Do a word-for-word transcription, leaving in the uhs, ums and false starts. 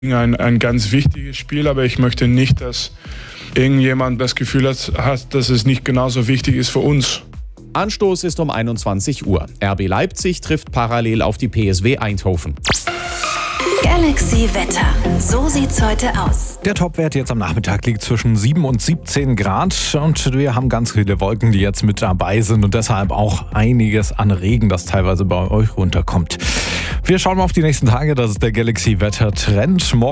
Ein, ein ganz wichtiges Spiel, aber ich möchte nicht, dass irgendjemand das Gefühl hat, hat, dass es nicht genauso wichtig ist für uns. Anstoß ist um einundzwanzig Uhr. R B Leipzig trifft parallel auf die P S V Eindhoven. Galaxy Wetter. So sieht's heute aus. Der Topwert jetzt am Nachmittag liegt zwischen sieben und siebzehn Grad und wir haben ganz viele Wolken, die jetzt mit dabei sind und deshalb auch einiges an Regen, das teilweise bei euch runterkommt. Wir schauen mal auf die nächsten Tage, das ist der Galaxy Wetter Trend. Morgen